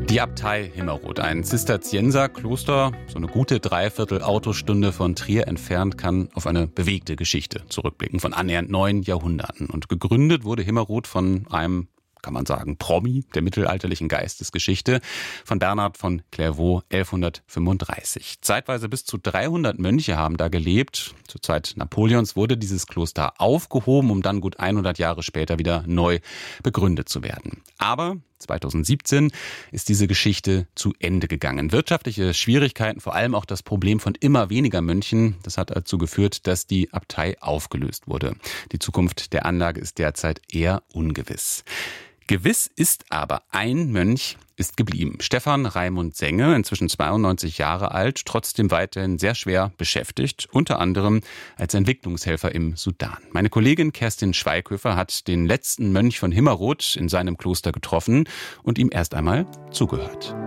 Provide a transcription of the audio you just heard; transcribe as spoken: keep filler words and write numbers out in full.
Die Abtei Himmerod, ein Zisterzienserkloster, so eine gute Dreiviertel Autostunde von Trier entfernt, kann auf eine bewegte Geschichte zurückblicken von annähernd neun Jahrhunderten. Und gegründet wurde Himmerod von einem, kann man sagen, Promi der mittelalterlichen Geistesgeschichte, von Bernhard von Clairvaux elfhundertfünfunddreißig. Zeitweise bis zu dreihundert Mönche haben da gelebt. Zur Zeit Napoleons wurde dieses Kloster aufgehoben, um dann gut hundert Jahre später wieder neu begründet zu werden. Aber zweitausendsiebzehn ist diese Geschichte zu Ende gegangen. Wirtschaftliche Schwierigkeiten, vor allem auch das Problem von immer weniger Mönchen, das hat dazu geführt, dass die Abtei aufgelöst wurde. Die Zukunft der Anlage ist derzeit eher ungewiss. Gewiss ist aber, ein Mönch ist geblieben. Stefan Raimund Senge, inzwischen zweiundneunzig Jahre alt, trotzdem weiterhin sehr schwer beschäftigt, unter anderem als Entwicklungshelfer im Sudan. Meine Kollegin Kerstin Schweighöfer hat den letzten Mönch von Himmerod in seinem Kloster getroffen und ihm erst einmal zugehört.